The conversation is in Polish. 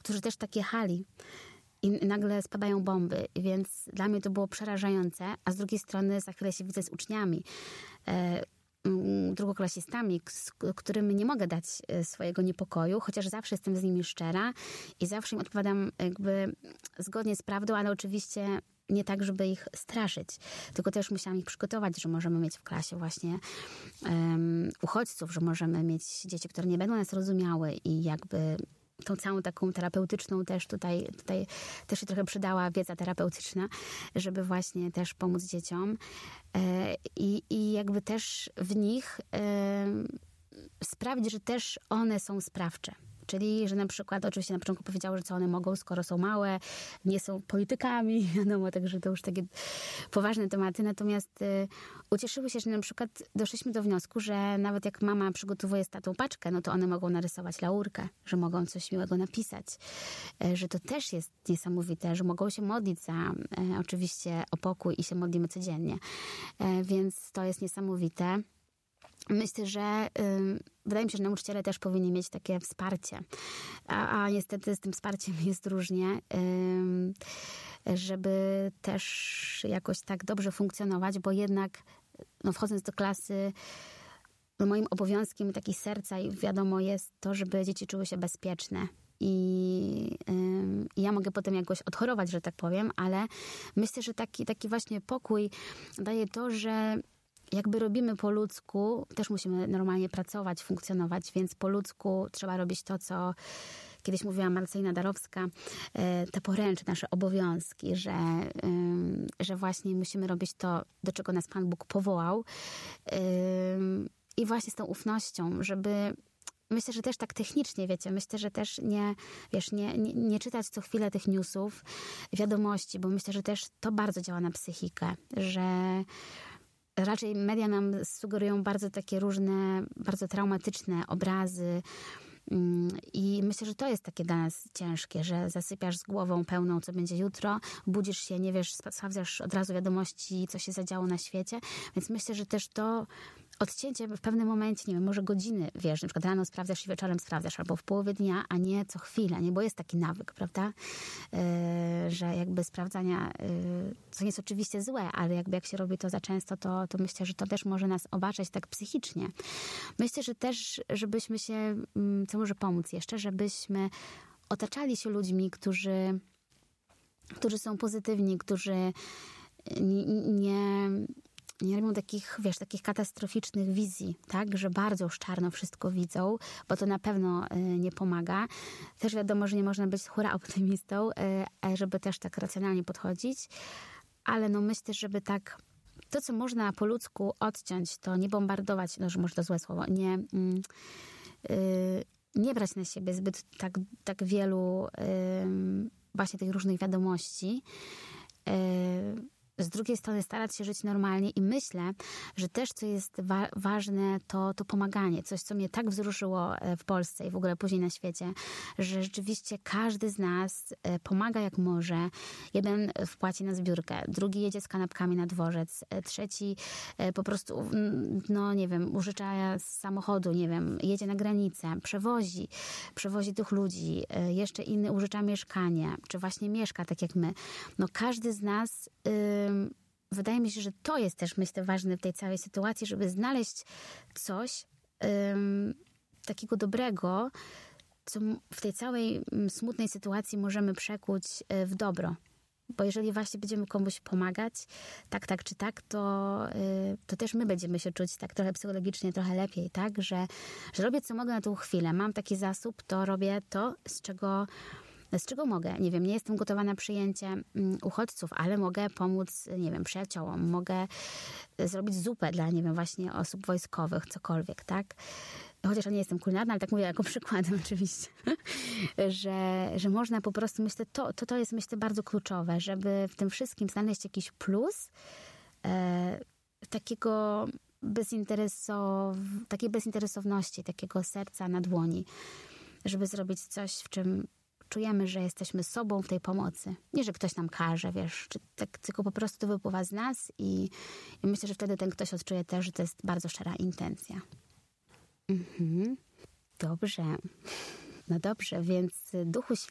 którzy też tak jechali. I nagle spadają bomby, więc dla mnie to było przerażające, a z drugiej strony za chwilę się widzę z uczniami, drugoklasistami, którym nie mogę dać swojego niepokoju, chociaż zawsze jestem z nimi szczera i zawsze im odpowiadam jakby zgodnie z prawdą, ale oczywiście nie tak, żeby ich straszyć, tylko też musiałam ich przygotować, że możemy mieć w klasie właśnie uchodźców, że możemy mieć dzieci, które nie będą nas rozumiały i jakby tą całą taką terapeutyczną też tutaj też się trochę przydała wiedza terapeutyczna, żeby właśnie też pomóc dzieciom i jakby też w nich sprawić, że też one są sprawcze. Czyli, że na przykład, oczywiście na początku powiedziały, że co one mogą, skoro są małe, nie są politykami, wiadomo, także to już takie poważne tematy. Natomiast ucieszyły się, że na przykład doszliśmy do wniosku, że nawet jak mama przygotowuje z tatą paczkę, no to one mogą narysować laurkę, że mogą coś miłego napisać, że to też jest niesamowite, że mogą się modlić za oczywiście o pokój i się modlimy codziennie. Więc to jest niesamowite. Myślę, że wydaje mi się, że nauczyciele też powinni mieć takie wsparcie. A niestety z tym wsparciem jest różnie, żeby też jakoś tak dobrze funkcjonować, bo jednak wchodząc do klasy, moim obowiązkiem taki serca i wiadomo jest to, żeby dzieci czuły się bezpieczne. I ja mogę potem jakoś odchorować, że tak powiem, ale myślę, że taki właśnie pokój daje to, że jakby robimy po ludzku, też musimy normalnie pracować, funkcjonować, więc po ludzku trzeba robić to, co kiedyś mówiła Marcelina Darowska, te poręcze, nasze obowiązki, że właśnie musimy robić to, do czego nas Pan Bóg powołał. I właśnie z tą ufnością, żeby myślę, że też tak technicznie, wiecie, myślę, że też nie czytać co chwilę tych newsów, wiadomości, bo myślę, że też to bardzo działa na psychikę, że raczej media nam sugerują bardzo takie różne, bardzo traumatyczne obrazy i myślę, że to jest takie dla nas ciężkie, że zasypiasz z głową pełną, co będzie jutro, budzisz się, nie wiesz, sprawdzasz od razu wiadomości, co się zadziało na świecie, więc myślę, że też to odcięcie w pewnym momencie, nie wiem, może godziny, wiesz, na przykład rano sprawdzasz i wieczorem sprawdzasz, albo w połowie dnia, a nie co chwilę, nie? Bo jest taki nawyk, prawda? Że jakby sprawdzania, co nie jest oczywiście złe, ale jakby jak się robi to za często, to myślę, że to też może nas obarczać tak psychicznie. Myślę, że też, żebyśmy się, co może pomóc jeszcze, żebyśmy otaczali się ludźmi, którzy są pozytywni, którzy nie robią takich katastroficznych wizji, tak, że bardzo już czarno wszystko widzą, bo to na pewno nie pomaga. Też wiadomo, że nie można być hura optymistą, żeby też tak racjonalnie podchodzić, ale myślę, żeby tak to, co można po ludzku odciąć, to nie bombardować, że może to złe słowo, nie brać na siebie zbyt tak wielu właśnie tych różnych wiadomości, z drugiej strony starać się żyć normalnie i myślę, że też co jest ważne, to pomaganie. Coś, co mnie tak wzruszyło w Polsce i w ogóle później na świecie, że rzeczywiście każdy z nas pomaga jak może. Jeden wpłaci na zbiórkę, drugi jedzie z kanapkami na dworzec, trzeci po prostu, nie wiem, użycza z samochodu, nie wiem, jedzie na granicę, przewozi tych ludzi, jeszcze inny użycza mieszkanie, czy właśnie mieszka tak jak my. Każdy z nas wydaje mi się, że to jest też, myślę, ważne w tej całej sytuacji, żeby znaleźć coś takiego dobrego, co w tej całej smutnej sytuacji możemy przekuć w dobro. Bo jeżeli właśnie będziemy komuś pomagać, tak czy tak, to też my będziemy się czuć tak trochę psychologicznie, trochę lepiej, tak? Że robię co mogę na tą chwilę. Mam taki zasób, to robię to, z czego mogę. Nie wiem, nie jestem gotowa na przyjęcie uchodźców, ale mogę pomóc, nie wiem, przyjaciołom. Mogę zrobić zupę dla, nie wiem, właśnie osób wojskowych, cokolwiek, tak? Chociaż ja nie jestem kulinarna, ale tak mówię jako przykładem oczywiście. że można po prostu, myślę, to jest, myślę, bardzo kluczowe, żeby w tym wszystkim znaleźć jakiś plus takiej bezinteresowności, takiego serca na dłoni, żeby zrobić coś, w czym czujemy, że jesteśmy sobą w tej pomocy. Nie, że ktoś nam każe, wiesz, tylko po prostu to wypływa z nas i myślę, że wtedy ten ktoś odczuje też, że to jest bardzo szczera intencja. Dobrze. Dobrze, więc Duchu Świętym,